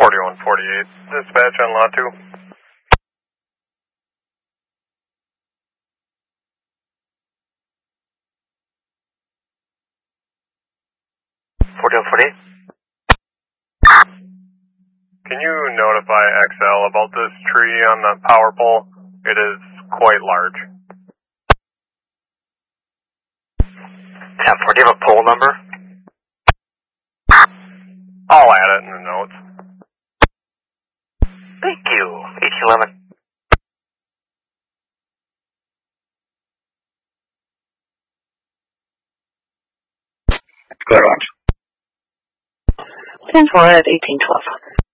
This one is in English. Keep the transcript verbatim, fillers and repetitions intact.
forty-one forty-eight. Dispatch on lot two. forty-one forty-eight. Can you notify X L about this tree on the power pole? It is quite large. ten four, do you have a pole number? I'll add it in the notes. Thank you. eighteen eleven. Go ahead, Orange. ten four at eighteen twelve.